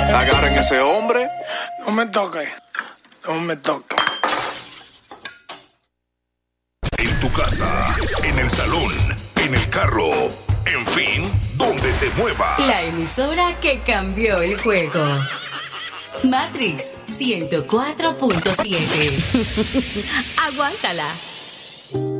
Agarren ese hombre. No me toque. No me toque. En tu casa, en el salón, en el carro, en fin, donde te muevas. La emisora que cambió el juego. Matrix 104.7. Aguántala.